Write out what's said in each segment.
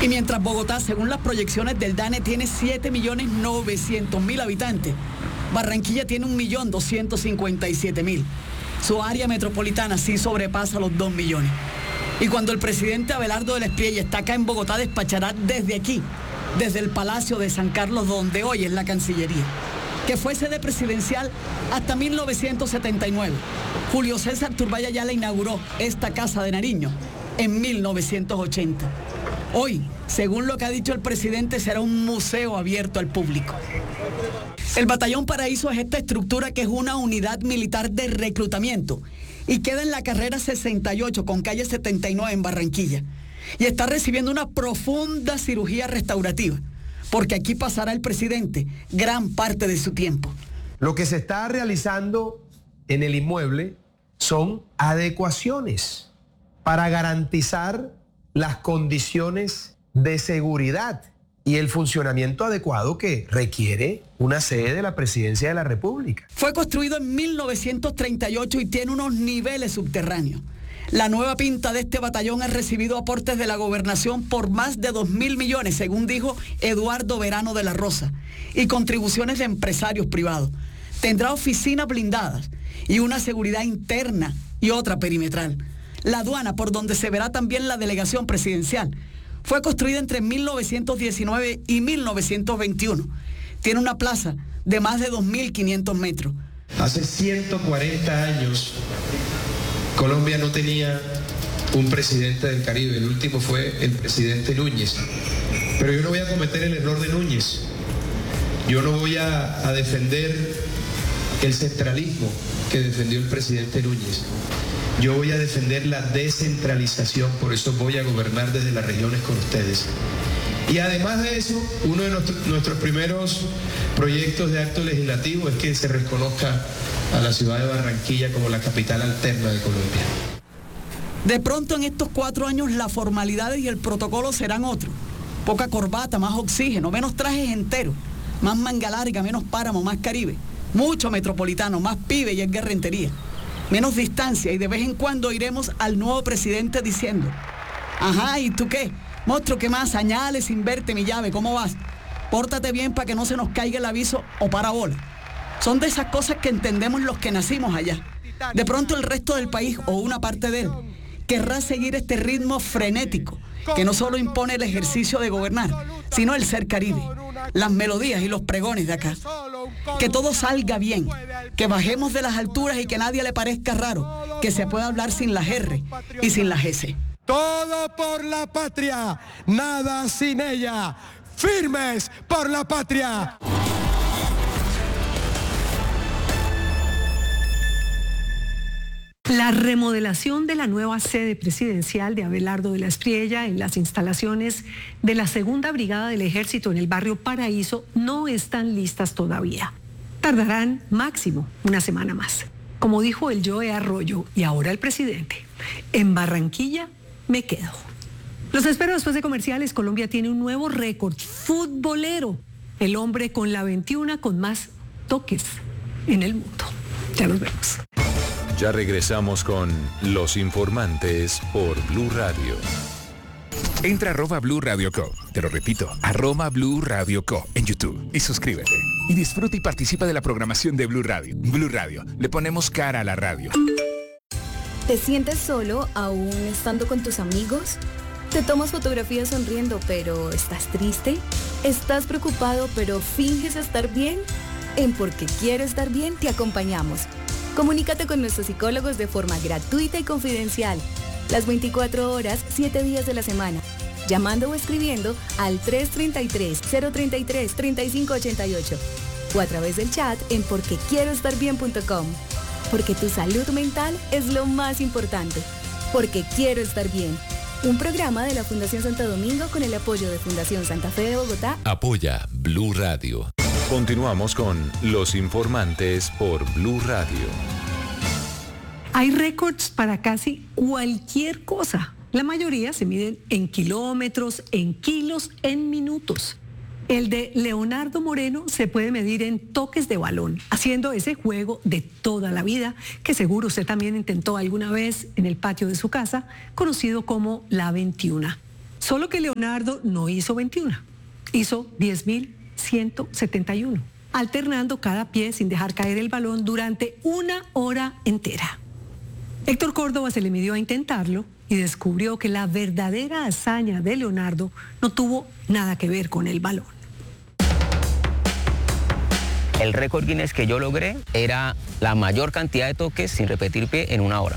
Y mientras Bogotá, según las proyecciones del DANE, tiene 7.900.000 habitantes, Barranquilla tiene 1.257.000. Su área metropolitana sí sobrepasa los 2 millones. Y cuando el presidente Abelardo del Espriella está acá en Bogotá, despachará desde aquí, desde el Palacio de San Carlos, donde hoy es la Cancillería, que fue sede presidencial hasta 1979. Julio César Turbay Ayala inauguró esta Casa de Nariño en 1980. Hoy, según lo que ha dicho el presidente, será un museo abierto al público. El Batallón Paraíso es esta estructura que es una unidad militar de reclutamiento y queda en la carrera 68 con calle 79 en Barranquilla. Y está recibiendo una profunda cirugía restaurativa, porque aquí pasará el presidente gran parte de su tiempo. Lo que se está realizando en el inmueble son adecuaciones para garantizar las condiciones de seguridad y el funcionamiento adecuado que requiere una sede de la Presidencia de la República. Fue construido en 1938 y tiene unos niveles subterráneos. La nueva pinta de este batallón ha recibido aportes de la gobernación por más de 2.000 millones, según dijo Eduardo Verano de la Rosa, y contribuciones de empresarios privados. Tendrá oficinas blindadas y una seguridad interna y otra perimetral. La aduana, por donde se verá también la delegación presidencial, fue construida entre 1919 y 1921. Tiene una plaza de más de 2.500 metros. Hace 140 años, Colombia no tenía un presidente del Caribe. El último fue el presidente Núñez. Pero yo no voy a cometer el error de Núñez. Yo no voy a defender el centralismo que defendió el presidente Núñez. Yo voy a defender la descentralización, por eso voy a gobernar desde las regiones con ustedes. Y además de eso, uno de nuestros primeros proyectos de acto legislativo es que se reconozca a la ciudad de Barranquilla como la capital alterna de Colombia. De pronto en estos 4 años las formalidades y el protocolo serán otros. Poca corbata, más oxígeno, menos trajes enteros, más manga larga, menos páramo, más Caribe, mucho metropolitano, más pibe y es guerrentería. Menos distancia y de vez en cuando iremos al nuevo presidente diciendo: ajá, ¿y tú qué? Monstruo, ¿qué más? Añales sin verte mi llave, ¿cómo vas? Pórtate bien para que no se nos caiga el aviso o parabola. Son de esas cosas que entendemos los que nacimos allá. De pronto el resto del país o una parte de él querrá seguir este ritmo frenético que no solo impone el ejercicio de gobernar, sino el ser Caribe, las melodías y los pregones de acá. Que todo salga bien, que bajemos de las alturas y que a nadie le parezca raro que se pueda hablar sin las R y sin las S. Todo por la patria, nada sin ella. Firmes por la patria. La remodelación de la nueva sede presidencial de Abelardo de la Espriella en las instalaciones de la Segunda Brigada del Ejército en el barrio Paraíso no están listas todavía. Tardarán máximo una semana más. Como dijo el Joe Arroyo y ahora el presidente, en Barranquilla me quedo. Los espero después de comerciales. Colombia tiene un nuevo récord futbolero. El hombre con la 21 con más toques en el mundo. Ya nos vemos. Ya regresamos con Los Informantes por Blue Radio. Entra a @Blue Radio Co. Te lo repito, @Blue Radio Co. en YouTube y suscríbete. Y disfruta y participa de la programación de Blue Radio. Blue Radio, le ponemos cara a la radio. ¿Te sientes solo aún estando con tus amigos? ¿Te tomas fotografías sonriendo pero estás triste? ¿Estás preocupado pero finges estar bien? En Porque Quiero Estar Bien te acompañamos. Comunícate con nuestros psicólogos de forma gratuita y confidencial. Las 24 horas, 7 días de la semana. Llamando o escribiendo al 333-033-3588. O a través del chat en porquequieroestarbien.com. Porque tu salud mental es lo más importante. Porque Quiero Estar Bien. Un programa de la Fundación Santo Domingo con el apoyo de Fundación Santa Fe de Bogotá. Apoya Blue Radio. Continuamos con Los Informantes por Blue Radio. Hay récords para casi cualquier cosa. La mayoría se miden en kilómetros, en kilos, en minutos. El de Leonardo Moreno se puede medir en toques de balón, haciendo ese juego de toda la vida, que seguro usted también intentó alguna vez en el patio de su casa, conocido como la 21. Solo que Leonardo no hizo 21, hizo 10.171, alternando cada pie sin dejar caer el balón durante 1 hora entera. Héctor Córdoba se le midió a intentarlo y descubrió que la verdadera hazaña de Leonardo no tuvo nada que ver con el balón. El récord Guinness que yo logré era la mayor cantidad de toques sin repetir pie en 1 hora.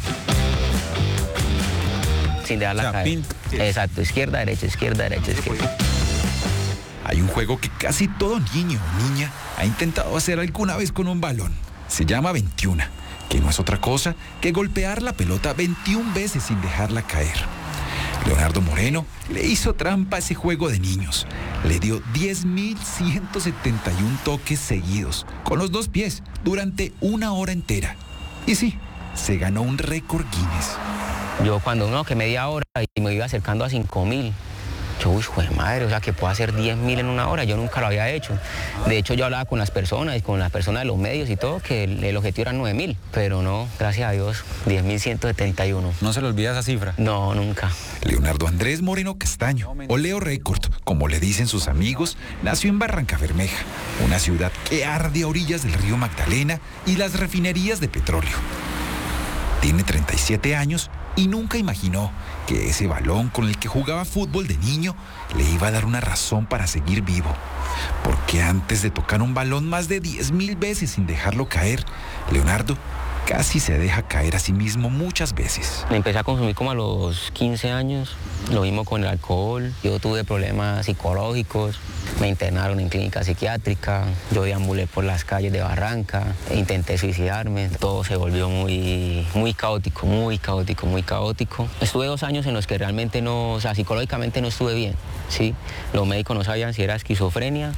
Sin dejarla caer. Exacto, izquierda, derecha, izquierda, derecha, izquierda. Hay un juego que casi todo niño o niña ha intentado hacer alguna vez con un balón. Se llama 21, que no es otra cosa que golpear la pelota 21 veces sin dejarla caer. Leonardo Moreno le hizo trampa a ese juego de niños. Le dio 10.171 toques seguidos, con los 2 pies, durante 1 hora entera. Y sí, se ganó un récord Guinness. Yo cuando que media hora y me iba acercando a 5.000. Yo, uy, joder, madre, o sea, que puedo hacer 10.000 en 1 hora, yo nunca lo había hecho. De hecho, yo hablaba con las personas de los medios y todo, que el objetivo era 9.000, pero no, gracias a Dios, 10.171. ¿No se le olvida esa cifra? No, nunca. Leonardo Andrés Moreno Castaño, o Leo Record, como le dicen sus amigos, nació en Barrancabermeja, una ciudad que arde a orillas del río Magdalena y las refinerías de petróleo. Tiene 37 años y nunca imaginó que ese balón con el que jugaba fútbol de niño le iba a dar una razón para seguir vivo. Porque antes de tocar un balón más de 10.000 veces sin dejarlo caer, Leonardo casi se deja caer a sí mismo muchas veces. Empecé a consumir como a los 15 años, lo mismo con el alcohol. Yo tuve problemas psicológicos, me internaron en clínica psiquiátrica, yo deambulé por las calles de Barranca, intenté suicidarme, todo se volvió muy caótico, muy caótico, muy caótico. Estuve 2 años en los que realmente no, o sea, psicológicamente no estuve bien, ¿sí? Los médicos no sabían si era esquizofrenia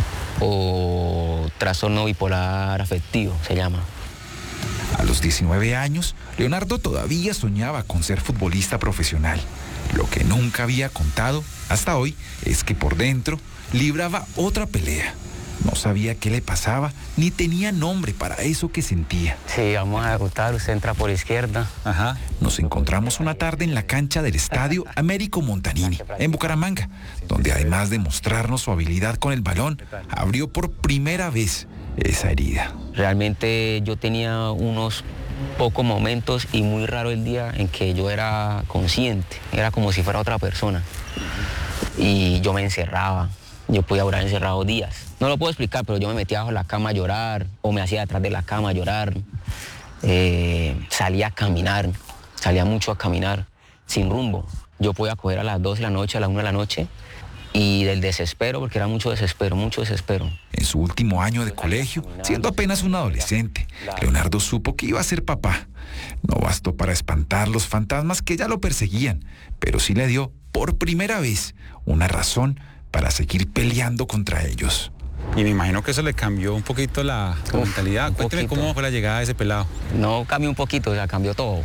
o trastorno bipolar afectivo, se llama. A los 19 años, Leonardo todavía soñaba con ser futbolista profesional. Lo que nunca había contado hasta hoy es que por dentro libraba otra pelea. No sabía qué le pasaba, ni tenía nombre para eso que sentía. Sí, vamos a ejecutar, usted entra por izquierda. Ajá. Nos encontramos una tarde en la cancha del estadio Américo Montanini, en Bucaramanga, donde además de mostrarnos su habilidad con el balón, abrió por primera vez esa herida. Realmente yo tenía unos pocos momentos y muy raro el día en que yo era consciente, era como si fuera otra persona. Y yo me encerraba, yo podía durar encerrado días. No lo puedo explicar, pero yo me metía bajo la cama a llorar, o me hacía detrás de la cama a llorar. Salía a caminar, salía mucho a caminar, sin rumbo. Yo podía coger a las 2 de la noche, a las 1 de la noche, y del desespero, porque era mucho desespero, mucho desespero. En su último año de colegio, siendo apenas un adolescente, Leonardo supo que iba a ser papá. No bastó para espantar los fantasmas que ya lo perseguían, pero sí le dio, por primera vez, una razón para seguir peleando contra ellos. Y me imagino que eso le cambió un poquito la mentalidad. Cuénteme cómo fue la llegada de ese pelado. No cambió un poquito, o sea, cambió todo.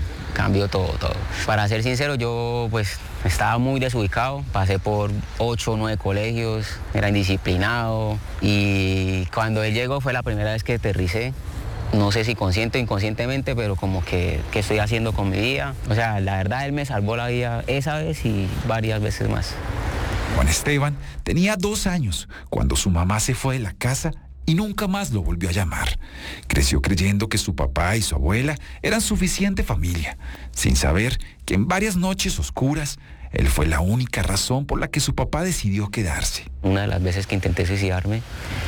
Para ser sincero, yo pues estaba muy desubicado, pasé por 8 o 9 colegios, era indisciplinado y cuando él llegó fue la primera vez que aterricé. No sé si consciente o inconscientemente, pero como que ¿qué estoy haciendo con mi vida? O sea, la verdad él me salvó la vida esa vez y varias veces más. Juan Esteban tenía 2 años cuando su mamá se fue de la casa y nunca más lo volvió a llamar. Creció creyendo que su papá y su abuela eran suficiente familia, sin saber que en varias noches oscuras él fue la única razón por la que su papá decidió quedarse. Una de las veces que intenté suicidarme,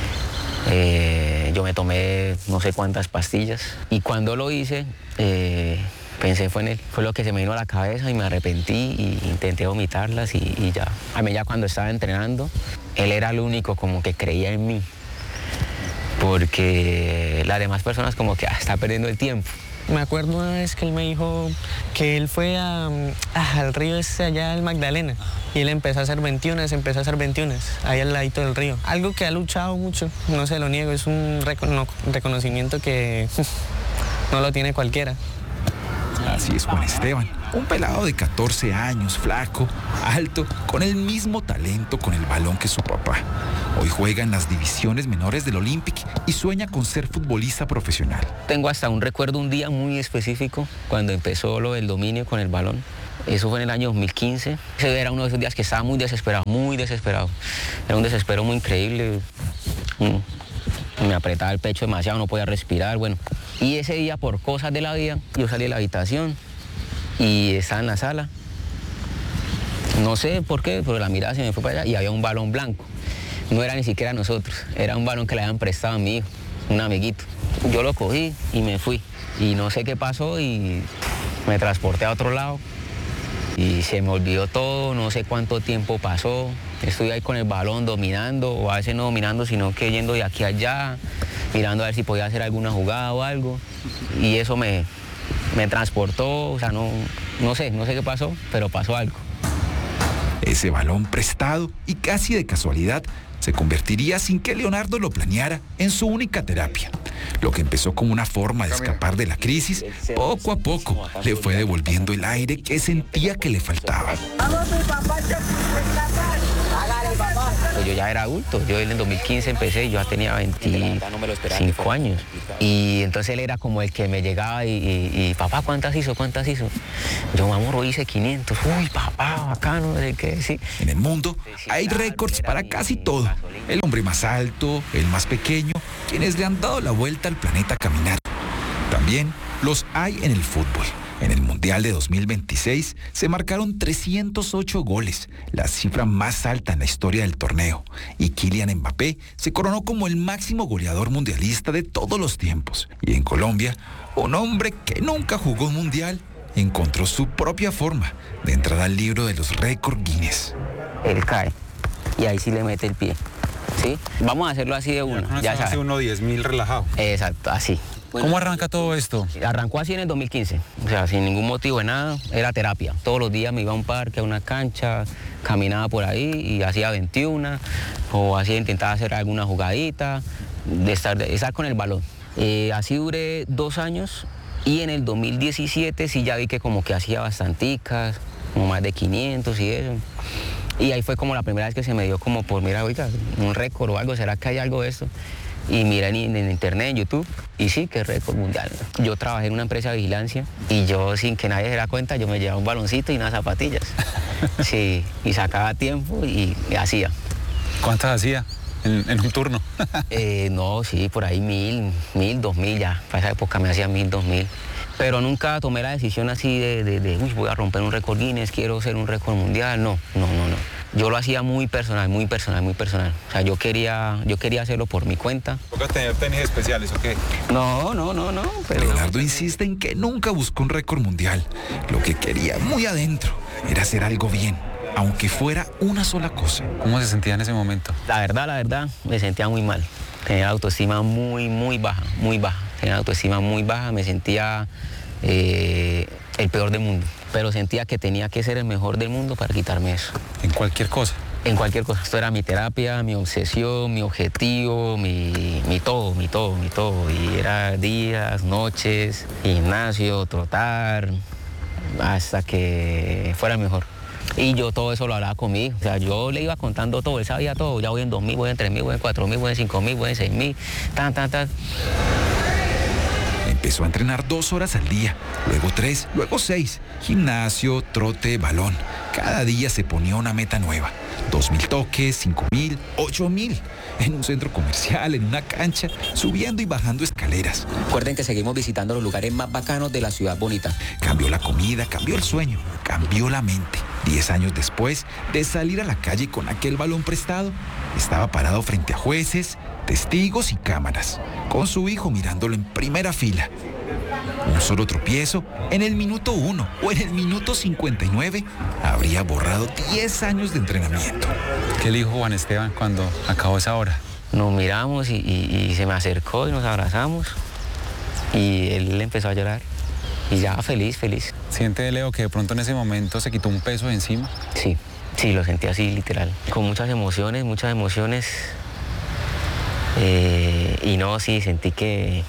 yo me tomé no sé cuántas pastillas y cuando lo hice, pensé fue en él. Fue lo que se me vino a la cabeza y me arrepentí y intenté vomitarlas y ya. A mí ya cuando estaba entrenando, él era el único como que creía en mí. Porque las demás personas como que está perdiendo el tiempo. Me acuerdo una vez que él me dijo que él fue al río ese allá del Magdalena y él empezó a hacer 21, ahí al ladito del río. Algo que ha luchado mucho, no se lo niego, es un reconocimiento que no lo tiene cualquiera. Así es Juan Esteban, un pelado de 14 años, flaco, alto, con el mismo talento con el balón que su papá. Hoy juega en las divisiones menores del Olympic y sueña con ser futbolista profesional. Tengo hasta un recuerdo un día muy específico, cuando empezó lo del dominio con el balón. Eso fue en el año 2015. Ese era uno de esos días que estaba muy desesperado, muy desesperado. Era un desespero muy increíble. Me apretaba el pecho demasiado, no podía respirar, bueno. Y ese día, por cosas de la vida, yo salí de la habitación y estaba en la sala. No sé por qué, pero la mirada se me fue para allá y había un balón blanco. No era ni siquiera nosotros, era un balón que le habían prestado a mi hijo, un amiguito. Yo lo cogí y me fui. Y no sé qué pasó y me transporté a otro lado. Y se me olvidó todo, no sé cuánto tiempo pasó. Estuve ahí con el balón dominando, o a veces no dominando, sino que yendo de aquí a allá, mirando a ver si podía hacer alguna jugada o algo. Y eso me transportó, o sea, no sé qué pasó, pero pasó algo. Ese balón prestado y casi de casualidad se convertiría, sin que Leonardo lo planeara, en su única terapia. Lo que empezó como una forma de escapar de la crisis, poco a poco le fue devolviendo el aire que sentía que le faltaba. Pues yo ya era adulto, yo en el 2015 empecé, yo ya tenía 25 años. Y entonces él era como el que me llegaba y papá, ¿cuántas hizo? Yo, mamá, hice 500. Uy, papá, bacano, no sé qué, sí. En el mundo hay récords para casi todo. El hombre más alto, el más pequeño, quienes le han dado la vuelta al planeta caminando. También los hay en el fútbol. En el Mundial de 2026 se marcaron 308 goles, la cifra más alta en la historia del torneo. Y Kylian Mbappé se coronó como el máximo goleador mundialista de todos los tiempos. Y en Colombia, un hombre que nunca jugó un mundial encontró su propia forma de entrar al libro de los récords Guinness. Él cae y ahí sí le mete el pie, ¿sí? Vamos a hacerlo así de una. Ya hace uno 10.000 relajado. Exacto, así. ¿Cómo arranca todo esto? Arrancó así en el 2015, o sea, sin ningún motivo de nada, era terapia. Todos los días me iba a un parque, a una cancha, caminaba por ahí y hacía 21, o intentaba hacer alguna jugadita, de estar con el balón. Así duré 2 años y en el 2017 sí ya vi que como que hacía bastanticas, como más de 500 y eso. Y ahí fue como la primera vez que se me dio como por, mira, oiga, un récord o algo, ¿será que hay algo de esto? Y mira en internet, en YouTube, y sí, que es récord mundial. Yo trabajé en una empresa de vigilancia y yo, sin que nadie se diera cuenta, yo me llevaba un baloncito y unas zapatillas. Sí, y sacaba tiempo y hacía. ¿Cuántas hacía en un turno? No, sí, por ahí 1.000, 2.000 ya. Para esa época me hacía 1.000, 2.000. Pero nunca tomé la decisión así de uy, voy a romper un récord Guinness, quiero ser un récord mundial. No. Yo lo hacía muy personal. O sea, yo quería hacerlo por mi cuenta. ¿Toca tener tenis especiales o qué? No. Pero Leonardo insiste en que nunca buscó un récord mundial. Lo que quería muy adentro era hacer algo bien, aunque fuera una sola cosa. ¿Cómo se sentía en ese momento? La verdad, me sentía muy mal. Tenía la autoestima muy baja. Tenía la autoestima muy baja, me sentía el peor del mundo. Pero sentía que tenía que ser el mejor del mundo para quitarme eso. ¿En cualquier cosa? En cualquier cosa. Esto era mi terapia, mi obsesión, mi objetivo, mi todo. Y era días, noches, gimnasio, trotar, hasta que fuera el mejor. Y yo todo eso lo hablaba con mi hijo. O sea, yo le iba contando todo, él sabía todo. Ya voy en 2.000, voy en 3.000, voy en 4.000, voy en 5.000, voy en 6.000, tan. Empezó a entrenar 2 horas al día, luego 3, luego 6. Gimnasio, trote, balón. Cada día se ponía una meta nueva. 2.000 toques, 5.000, 8.000. En un centro comercial, en una cancha, subiendo y bajando escaleras. Recuerden que seguimos visitando los lugares más bacanos de la ciudad bonita. Cambió la comida, cambió el sueño, cambió la mente. 10 años después de salir a la calle con aquel balón prestado, estaba parado frente a jueces, testigos y cámaras, con su hijo mirándolo en primera fila. Un solo tropiezo, en el minuto 1 o en el minuto 59, habría borrado 10 años de entrenamiento. ¿Qué le dijo Juan Esteban cuando acabó esa hora? Nos miramos y se me acercó y nos abrazamos y él empezó a llorar y ya feliz. ¿Siente, Leo, que de pronto en ese momento se quitó un peso de encima? Sí, lo sentí así literal, con muchas emociones. Y no, sí, sentí que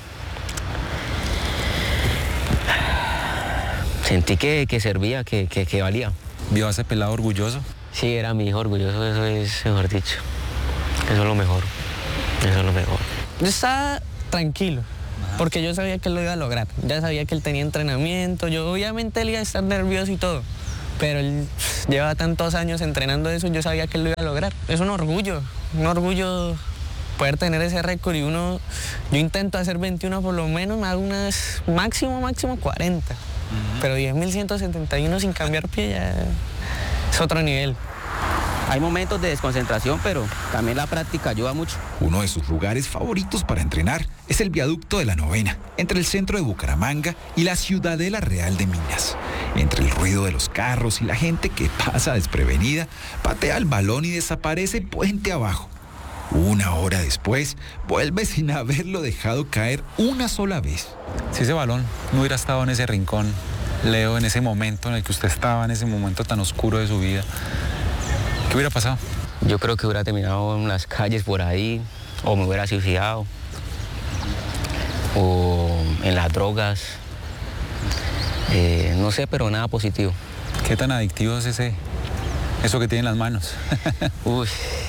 servía, que valía. ¿Vio a ese pelado orgulloso? Sí, era mi hijo orgulloso, eso es mejor dicho. Eso es lo mejor. Yo estaba tranquilo, porque yo sabía que él lo iba a lograr. Ya sabía que él tenía entrenamiento, obviamente él iba a estar nervioso y todo, pero él lleva tantos años entrenando eso, yo sabía que él lo iba a lograr. Es un orgullo poder tener ese récord y yo intento hacer 21 por lo menos, me hago unas máximo 40, pero 10.171 sin cambiar pie ya es otro nivel. Hay momentos de desconcentración, pero también la práctica ayuda mucho. Uno de sus lugares favoritos para entrenar es el viaducto de la Novena, entre el centro de Bucaramanga y la Ciudadela Real de Minas. Entre el ruido de los carros y la gente que pasa desprevenida, patea el balón y desaparece puente abajo. Una hora después, vuelve sin haberlo dejado caer una sola vez. Si ese balón no hubiera estado en ese rincón, Leo, en ese momento en el que usted estaba, en ese momento tan oscuro de su vida, ¿qué hubiera pasado? Yo creo que hubiera terminado en las calles por ahí, o me hubiera suicidado, o en las drogas, no sé, pero nada positivo. ¿Qué tan adictivo es eso que tiene en las manos? Uy,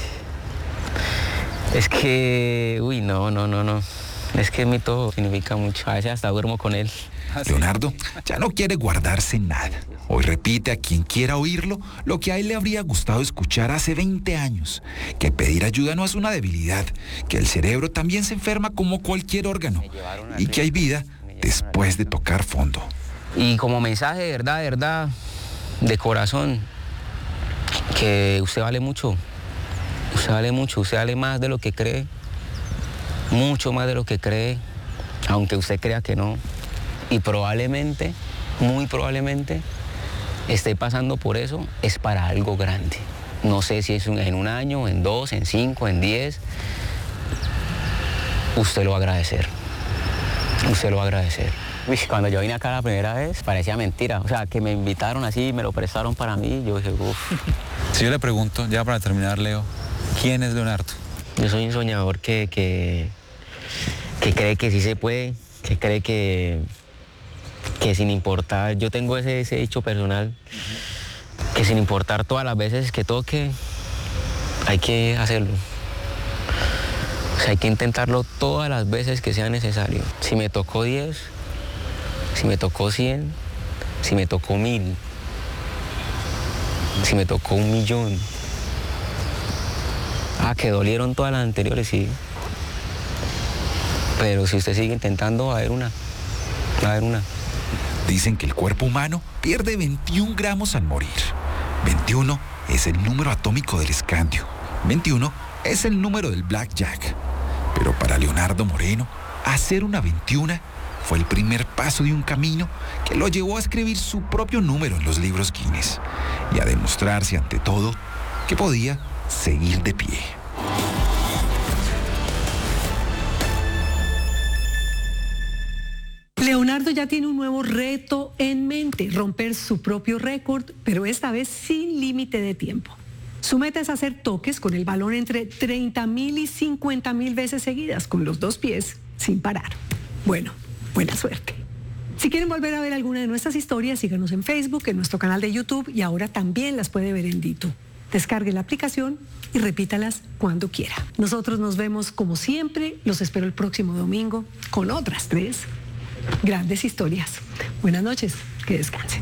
es que, no. Es que mi todo significa mucho, a veces hasta duermo con él. Leonardo ya no quiere guardarse nada. Hoy repite a quien quiera oírlo lo que a él le habría gustado escuchar hace 20 años, que pedir ayuda no es una debilidad, que el cerebro también se enferma como cualquier órgano y que hay vida después de tocar fondo. Y como mensaje de verdad, de corazón, que usted vale mucho, usted vale más de lo que cree, mucho más de lo que cree, aunque usted crea que no. Y probablemente, muy probablemente, esté pasando por eso, es para algo grande. No sé si es en un año, en 2, en 5, en 10. Usted lo va a agradecer. Usted lo va a agradecer. Uy, cuando yo vine acá la primera vez, parecía mentira. O sea, que me invitaron así, me lo prestaron para mí, yo dije, uff. Si yo le pregunto, ya para terminar, Leo, ¿quién es Leonardo? Yo soy un soñador que cree que sí se puede, que cree que sin importar, yo tengo ese hecho personal, que sin importar todas las veces que toque, hay que hacerlo. O sea, hay que intentarlo todas las veces que sea necesario. Si me tocó 10, si me tocó 100, si me tocó 1000, si me tocó 1.000.000. Que dolieron todas las anteriores, sí. Pero si usted sigue intentando, va a haber una. Dicen que el cuerpo humano pierde 21 gramos al morir. 21 es el número atómico del escandio. 21 es el número del blackjack. Pero para Leonardo Moreno, hacer una 21 fue el primer paso de un camino que lo llevó a escribir su propio número en los libros Guinness y a demostrarse ante todo que podía seguir de pie. Leonardo ya tiene un nuevo reto en mente, romper su propio récord, pero esta vez sin límite de tiempo. Su meta es hacer toques con el balón entre 30.000 y 50.000 veces seguidas, con los 2 pies, sin parar. Bueno, buena suerte. Si quieren volver a ver alguna de nuestras historias, síganos en Facebook, en nuestro canal de YouTube, y ahora también las puede ver en Ditu. Descargue la aplicación y repítalas cuando quiera. Nosotros nos vemos como siempre, los espero el próximo domingo con otras 3 grandes historias. Buenas noches, que descansen.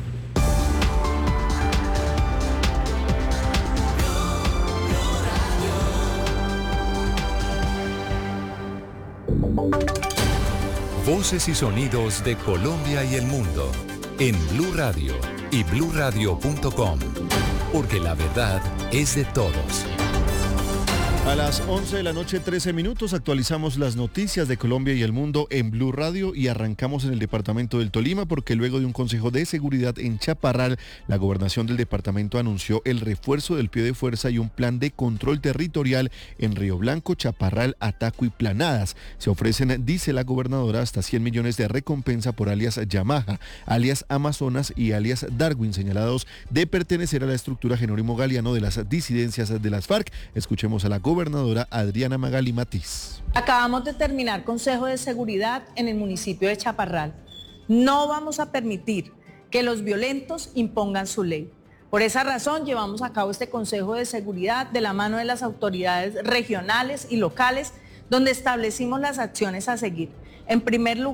Voces y sonidos de Colombia y el mundo en Blue Radio y bluradio.com, porque la verdad es de todos. A las 11 de la noche, 13 minutos, actualizamos las noticias de Colombia y el mundo en Blue Radio y arrancamos en el departamento del Tolima porque luego de un consejo de seguridad en Chaparral, la gobernación del departamento anunció el refuerzo del pie de fuerza y un plan de control territorial en Río Blanco, Chaparral, Ataco y Planadas. Se ofrecen, dice la gobernadora, hasta 100 millones de recompensa por alias Yamaha, alias Amazonas y alias Darwin, señalados de pertenecer a la estructura Jerónimo Galeano de las disidencias de las FARC. Escuchemos a la gobernadora Adriana Magali Matiz. Acabamos de terminar Consejo de Seguridad en el municipio de Chaparral. No vamos a permitir que los violentos impongan su ley. Por esa razón llevamos a cabo este Consejo de Seguridad de la mano de las autoridades regionales y locales, donde establecimos las acciones a seguir. En primer lugar,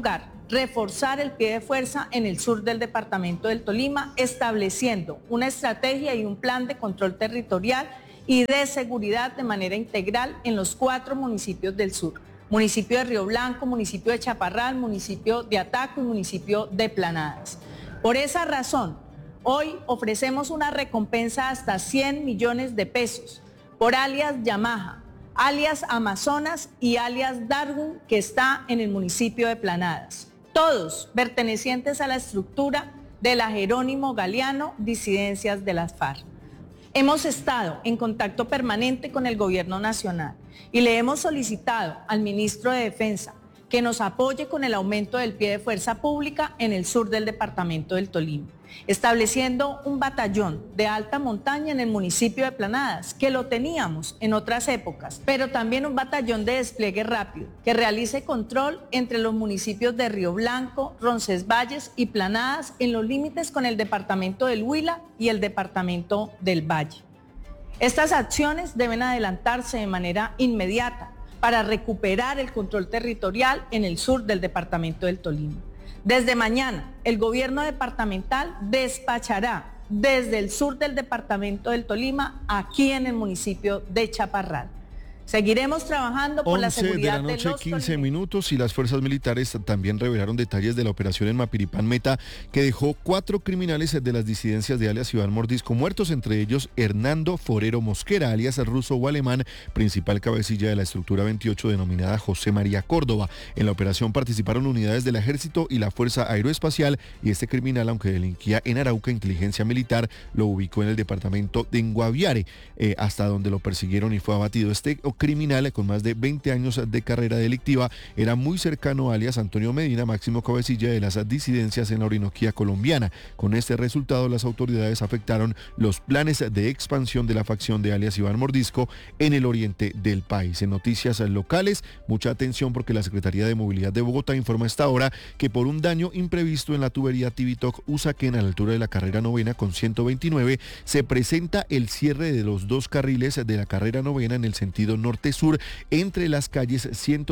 reforzar el pie de fuerza en el sur del departamento del Tolima, estableciendo una estrategia y un plan de control territorial y de seguridad de manera integral en los 4 municipios del sur: municipio de Río Blanco, municipio de Chaparral, municipio de Ataco y municipio de Planadas. Por esa razón, hoy ofrecemos una recompensa hasta 100 millones de pesos por alias Yamaha, alias Amazonas y alias Darwin, que está en el municipio de Planadas, todos pertenecientes a la estructura de la Jerónimo Galeano, disidencias de las FARC. Hemos estado en contacto permanente con el gobierno nacional y le hemos solicitado al ministro de Defensa que nos apoye con el aumento del pie de fuerza pública en el sur del departamento del Tolima, estableciendo un batallón de alta montaña en el municipio de Planadas, que lo teníamos en otras épocas, pero también un batallón de despliegue rápido que realice control entre los municipios de Río Blanco, Roncesvalles y Planadas en los límites con el departamento del Huila y el departamento del Valle. Estas acciones deben adelantarse de manera inmediata para recuperar el control territorial en el sur del departamento del Tolima. Desde mañana, el gobierno departamental despachará desde el sur del departamento del Tolima, aquí en el municipio de Chaparral. Seguiremos trabajando por la seguridad de los 11 de la noche, 15 minutos, y las fuerzas militares también revelaron detalles de la operación en Mapiripán Meta, que dejó 4 criminales de las disidencias de alias Iván Mordisco muertos, entre ellos Hernando Forero Mosquera, alias ruso o alemán, principal cabecilla de la estructura 28 denominada José María Córdoba. En la operación participaron unidades del Ejército y la Fuerza Aeroespacial, y este criminal, aunque delinquía en Arauca, inteligencia militar lo ubicó en el departamento de Guaviare, hasta donde lo persiguieron y fue abatido. Este criminal, con más de 20 años de carrera delictiva, era muy cercano a alias Antonio Medina, máximo cabecilla de las disidencias en la Orinoquía colombiana. Con este resultado, las autoridades afectaron los planes de expansión de la facción de alias Iván Mordisco en el oriente del país. En noticias locales, mucha atención, porque la Secretaría de Movilidad de Bogotá informa a esta hora que por un daño imprevisto en la tubería Tibitoc-Usaquén, a la altura de la carrera 9 con 129, se presenta el cierre de los 2 carriles de la carrera 9 en el sentido norte-sur entre las calles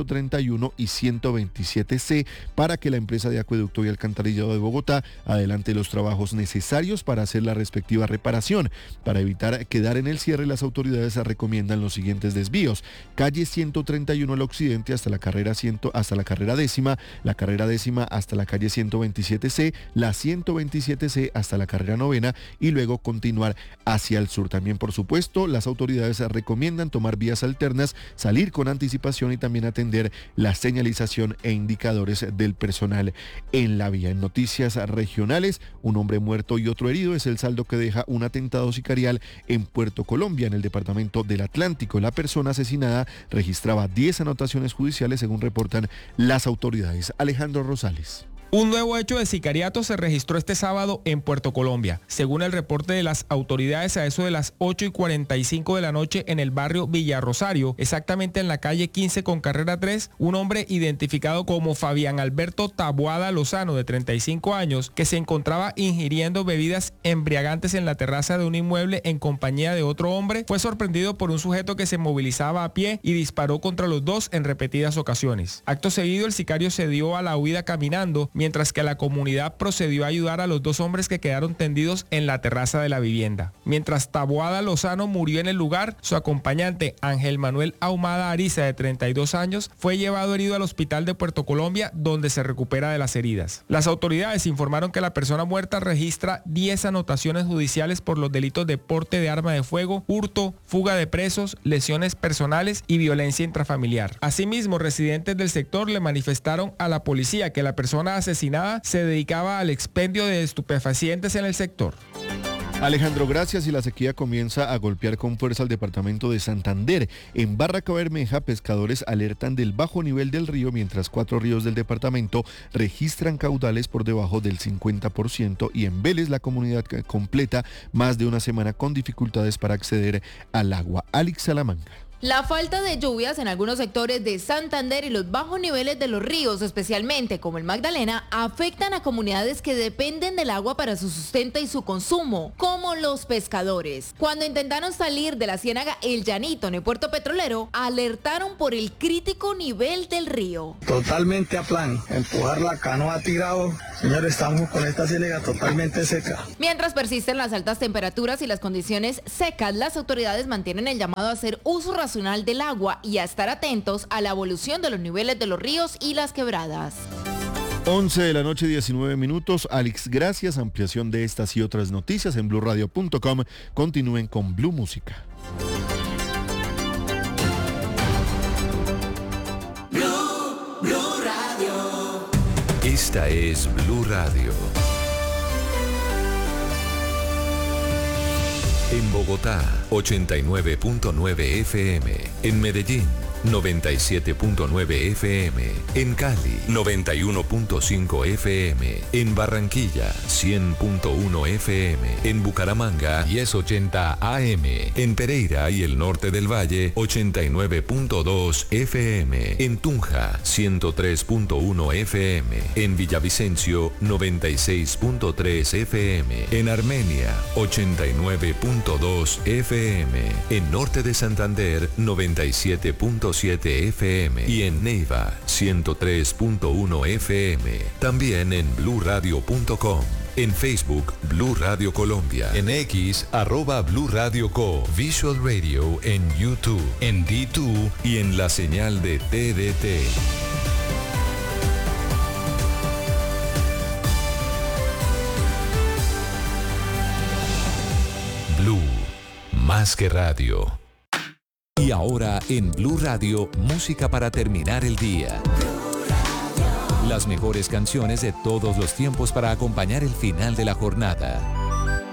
131 y 127C, para que la empresa de acueducto y alcantarillado de Bogotá adelante los trabajos necesarios para hacer la respectiva reparación. Para evitar quedar en el cierre, las autoridades recomiendan los siguientes desvíos: calle 131 al occidente hasta la carrera décima, la carrera décima hasta la calle 127C, la 127C hasta la carrera 9 y luego continuar hacia el sur. También, por supuesto, las autoridades recomiendan tomar vías alternas, salir con anticipación y también atender la señalización e indicadores del personal en la vía. En noticias regionales, un hombre muerto y otro herido es el saldo que deja un atentado sicarial en Puerto Colombia, en el departamento del Atlántico. La persona asesinada registraba 10 anotaciones judiciales, según reportan las autoridades. Alejandro Rosales. Un nuevo hecho de sicariato se registró este sábado en Puerto Colombia. Según el reporte de las autoridades, a eso de las 8:45 de la noche en el barrio Villa Rosario, exactamente en la calle 15 con carrera 3, un hombre identificado como Fabián Alberto Taboada Lozano, de 35 años, que se encontraba ingiriendo bebidas embriagantes en la terraza de un inmueble en compañía de otro hombre, fue sorprendido por un sujeto que se movilizaba a pie y disparó contra los dos en repetidas ocasiones. Acto seguido, el sicario se dio a la huida caminando, mientras que la comunidad procedió a ayudar a los 2 hombres que quedaron tendidos en la terraza de la vivienda. Mientras Taboada Lozano murió en el lugar, su acompañante Ángel Manuel Ahumada Ariza, de 32 años, fue llevado herido al hospital de Puerto Colombia, donde se recupera de las heridas. Las autoridades informaron que la persona muerta registra 10 anotaciones judiciales por los delitos de porte de arma de fuego, hurto, fuga de presos, lesiones personales y violencia intrafamiliar. Asimismo, residentes del sector le manifestaron a la policía que la persona asesinada se dedicaba al expendio de estupefacientes en el sector. Alejandro, gracias. Y la sequía comienza a golpear con fuerza al departamento de Santander. En Barranca Bermeja, pescadores alertan del bajo nivel del río, mientras 4 ríos del departamento registran caudales por debajo del 50%, y en Vélez la comunidad completa más de una semana con dificultades para acceder al agua. Alex Salamanca. La falta de lluvias en algunos sectores de Santander y los bajos niveles de los ríos, especialmente como el Magdalena, afectan a comunidades que dependen del agua para su sustento y su consumo, como los pescadores. Cuando intentaron salir de la ciénaga El Llanito en el puerto petrolero, alertaron por el crítico nivel del río. Totalmente a plan, empujar la canoa tirado. Señores, estamos con esta ciénaga totalmente seca. Mientras persisten las altas temperaturas y las condiciones secas, las autoridades mantienen el llamado a hacer uso racional del agua y a estar atentos a la evolución de los niveles de los ríos y las quebradas. 11 de la noche, 19 minutos. Alex, gracias. Ampliación de estas y otras noticias en blurradio.com. Continúen con Blue Música. Blue Radio. Esta es Blue Radio. En Bogotá, 89.9 FM. En Medellín, 97.9 FM. En Cali, 91.5 FM. En Barranquilla, 100.1 FM. En Bucaramanga, 1080 AM. En Pereira y el norte del Valle, 89.2 FM. En Tunja, 103.1 FM. En Villavicencio, 96.3 FM. En Armenia, 89.2 FM. En norte de Santander, 97.7 FM y en Neiva 103.1 FM. También en blurradio.com. En Facebook, Blue Radio Colombia. En X, @Blue Radio Co. Visual Radio en YouTube, en D2 y en la señal de TDT. Blue, más que radio. Y ahora en Blue Radio, música para terminar el día. Las mejores canciones de todos los tiempos para acompañar el final de la jornada.